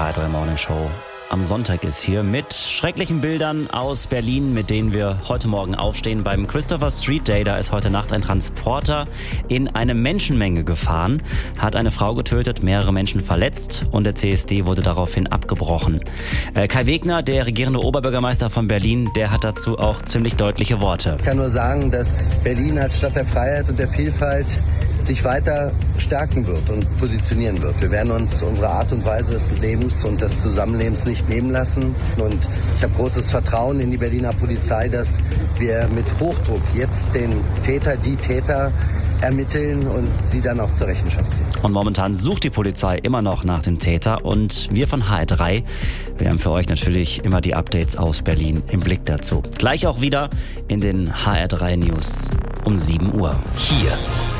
HR3 Morning Show am Sonntag ist hier mit schrecklichen Bildern aus Berlin, mit denen wir heute Morgen aufstehen. Beim Christopher Street Day, da ist heute Nacht ein Transporter in eine Menschenmenge gefahren, hat eine Frau getötet, mehrere Menschen verletzt und der CSD wurde daraufhin abgebrochen. Kai Wegner, der regierende Oberbürgermeister von Berlin, der hat dazu auch ziemlich deutliche Worte. Ich kann nur sagen, dass Berlin als Stadt der Freiheit und der Vielfalt sich weiter stärken wird und positionieren wird. Wir werden uns unsere Art und Weise des Lebens und des Zusammenlebens nicht nehmen lassen. Und ich habe großes Vertrauen in die Berliner Polizei, dass wir mit Hochdruck jetzt den Täter, die Täter ermitteln und sie dann auch zur Rechenschaft ziehen. Und momentan sucht die Polizei immer noch nach dem Täter und wir von HR3, wir haben für euch natürlich immer die Updates aus Berlin im Blick dazu. Gleich auch wieder in den HR3 News um 7 Uhr. Hier